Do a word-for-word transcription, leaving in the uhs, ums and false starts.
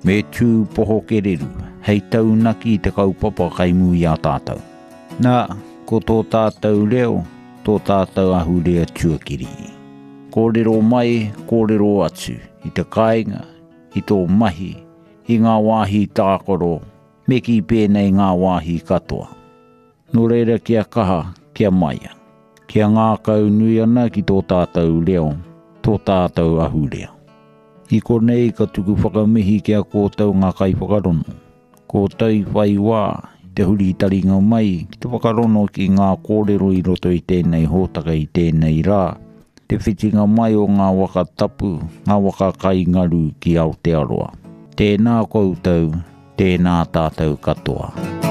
Me tū poho kereru, hei taunaki te kaupapa kaimu i a tātou. Nā, ko tō tātou leo, tō tātou ahu lea tuakiri. Kōrero mai, kōrero atu, i te kāinga, i tō mahi, i ngā wāhi tākoro, me ki pēnei ngā wāhi katoa. Nō reira kia kaha, kia maia, kia ngā kau nui ana ki tō tātou leo, tō tātou ahu lea. I konei ka tuku whakamihi kia kōtau ngā kai whakarono. Kōtau whai wā, te huri taringa mai, ki te whakarono ki ngā kōrero i roto i tēnei hōtaka i tēnei rā. Te whitinga mai o ngā waka tapu, ngā waka kai ngaru ki Aotearoa. Tēnā koutou, tēnā tātou katoa.